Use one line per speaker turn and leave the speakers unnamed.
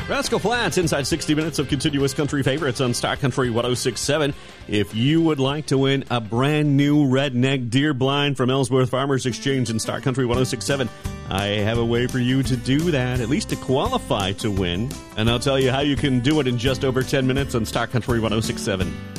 Rascal Flatts, inside 60 minutes of continuous country favorites on Stock Country 106.7. If you would like to win a brand new redneck deer blind from Ellsworth Farmers Exchange and Stock Country 106.7, I have a way for you to do that, at least to qualify to win. And I'll tell you how you can do it in just over 10 minutes on Stock Country 106.7.